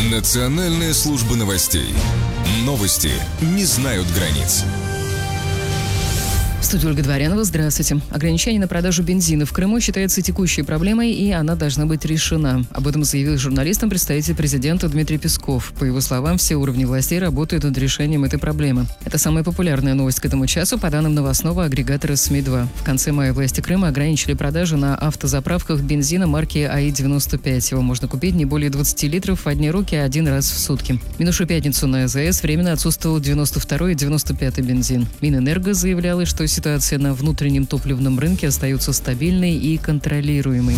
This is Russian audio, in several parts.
Национальная служба новостей. Новости не знают границ. В студии Ольга Дворянова. Здравствуйте. Ограничение на продажу бензина в Крыму считается текущей проблемой, и она должна быть решена. Об этом заявил журналистам представитель президента Дмитрий Песков. По его словам, все уровни властей работают над решением этой проблемы. Это самая популярная новость к этому часу, по данным новостного агрегатора СМИ-2. В конце мая власти Крыма ограничили продажи на автозаправках бензина марки АИ-95. Его можно купить не более 20 литров в одни руки один раз в сутки. В минувшую пятницу на АЗС временно отсутствовал 92-й и 95-й бензин. Минэнерго заявляла, что ситуация на внутреннем топливном рынке остается стабильной и контролируемой.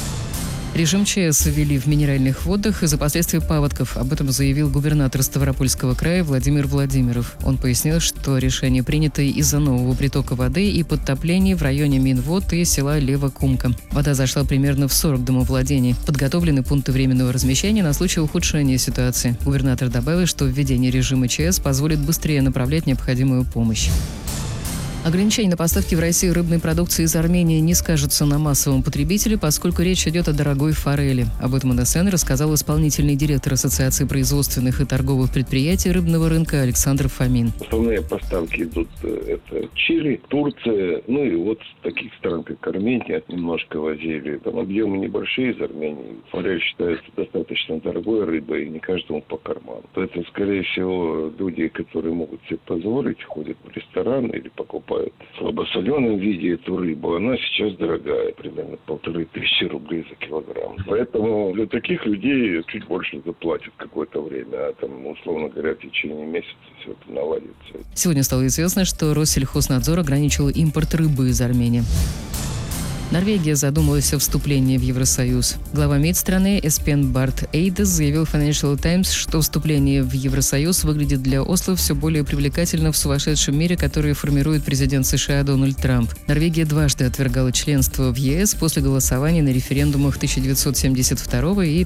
Режим ЧС ввели в минеральных водах из-за последствий паводков. Об этом заявил губернатор Ставропольского края Владимир Владимиров. Он пояснил, что решение принято из-за нового притока воды и подтоплений в районе Минвод и села Лева-Кумка. Вода зашла примерно в 40 домовладений. Подготовлены пункты временного размещения на случай ухудшения ситуации. Губернатор добавил, что введение режима ЧС позволит быстрее направлять необходимую помощь. Ограничения на поставки в Россию рыбной продукции из Армении не скажутся на массовом потребителе, поскольку речь идет о дорогой форели. Об этом НСН рассказал исполнительный директор Ассоциации производственных и торговых предприятий рыбного рынка Александр Фомин. Основные поставки идут это Чили, Турция, и вот с таких стран, как Армения, немножко возили. Там объемы небольшие из Армении. Форель считается достаточно дорогой рыбой, и не каждому по карману. Поэтому, скорее всего, люди, которые могут себе позволить, ходят в ресторан или покупают в слабосоленом виде эту рыбу, она сейчас дорогая, примерно 1500 рублей за килограмм. Поэтому для таких людей чуть больше заплатят какое-то время, а там, условно говоря, в течение месяца все это наладится. Сегодня стало известно, что Россельхознадзор ограничил импорт рыбы из Армении. Норвегия задумалась о вступлении в Евросоюз. Глава МИД страны Эспен Барт Эйдес заявил в Financial Times, что вступление в Евросоюз выглядит для Осло все более привлекательно в сумасшедшем мире, который формирует президент США Дональд Трамп. Норвегия дважды отвергала членство в ЕС после голосования на референдумах 1972 и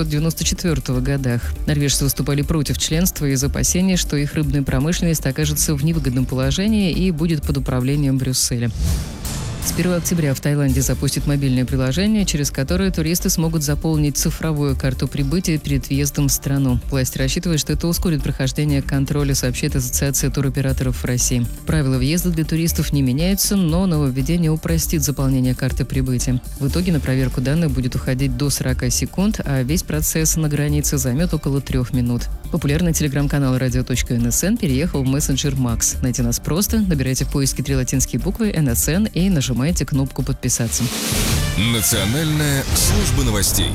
1994 годах. Норвежцы выступали против членства из опасения, что их рыбная промышленность окажется в невыгодном положении и будет под управлением Брюсселя. С 1 октября в Таиланде запустят мобильное приложение, через которое туристы смогут заполнить цифровую карту прибытия перед въездом в страну. Власть рассчитывает, что это ускорит прохождение контроля, сообщает Ассоциация туроператоров России. Правила въезда для туристов не меняются, но нововведение упростит заполнение карты прибытия. В итоге на проверку данных будет уходить до 40 секунд, а весь процесс на границе займет около 3 минут. Популярный телеграм-канал radio.nsn переехал в мессенджер Макс. Найти нас просто, набирайте в поиске 3 латинские буквы NSN и нажимайте кнопку «Подписаться». Национальная служба новостей.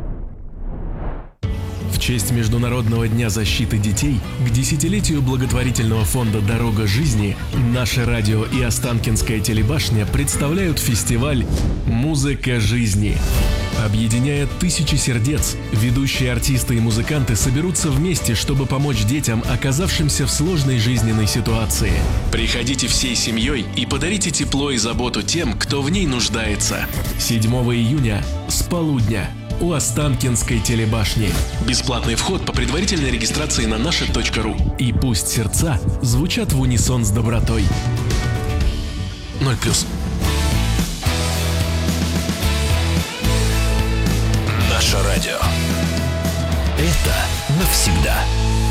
В честь Международного дня защиты детей к десятилетию благотворительного фонда «Дорога жизни» наше радио и Останкинская телебашня представляют фестиваль «Музыка жизни». Объединяя тысячи сердец, ведущие артисты и музыканты соберутся вместе, чтобы помочь детям, оказавшимся в сложной жизненной ситуации. Приходите всей семьей и подарите тепло и заботу тем, кто в ней нуждается. 7 июня с полудня у Останкинской телебашни. Бесплатный вход по предварительной регистрации на наше.ру. И пусть сердца звучат в унисон с добротой. 0+. Наше радио. Это навсегда.